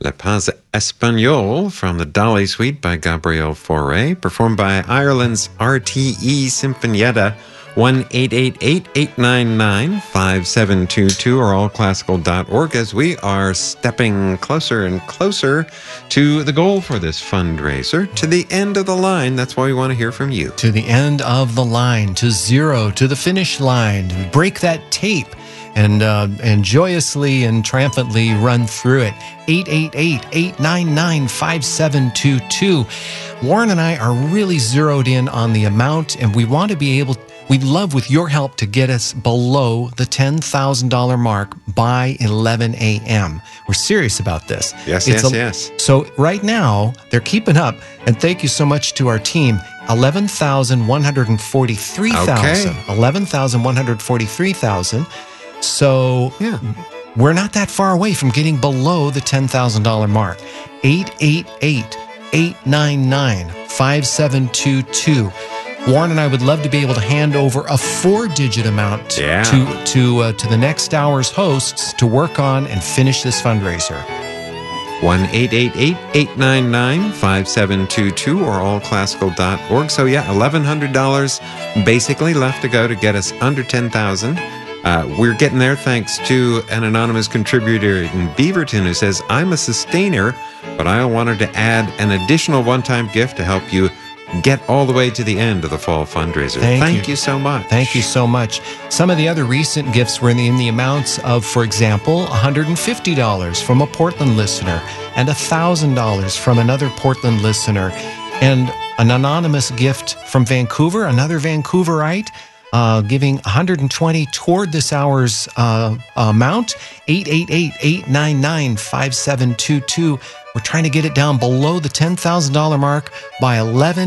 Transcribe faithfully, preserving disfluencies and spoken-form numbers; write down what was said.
Le Pas Espagnol from the Dolly Suite by Gabriel Fauré, performed by Ireland's R T E Sinfonietta. one eight eight eight, eight nine nine, five seven two two or all classical dot org as we are stepping closer and closer to the goal for this fundraiser, to the end of the line. That's why we want to hear from you. To the end of the line, to zero, to the finish line, and break that tape and uh, and joyously and triumphantly run through it. eight eight eight, eight nine nine, five seven two two. Warren and I are really zeroed in on the amount, and we want to be able to We'd love, with your help, to get us below the ten thousand dollars mark by eleven a.m. We're serious about this. Yes, it's yes, a, yes. So right now, they're keeping up, and thank you so much to our team. eleven thousand one hundred forty-three thousand. Okay. eleven thousand one hundred forty-three thousand. So yeah, we're not that far away from getting below the ten thousand dollars mark. eight eight eight, eight nine nine, five seven two two. Warren and I would love to be able to hand over a four-digit amount yeah. to to uh, to the next hour's hosts to work on and finish this fundraiser. one eight eight eight, eight nine nine, five seven two two or all classical dot org. So yeah, eleven hundred dollars basically left to go to get us under ten thousand dollars. Uh, we're getting there thanks to an anonymous contributor in Beaverton who says, I'm a sustainer, but I wanted to add an additional one-time gift to help you get all the way to the end of the fall fundraiser. Thank, Thank you. you so much. Thank you so much. Some of the other recent gifts were in the, in the amounts of, for example, one hundred fifty dollars from a Portland listener and one thousand dollars from another Portland listener, and an anonymous gift from Vancouver, another Vancouverite, uh, giving one hundred twenty dollars toward this hour's uh, amount. eight eight eight, eight nine nine, five seven two two. We're trying to get it down below the ten thousand dollars mark by eleven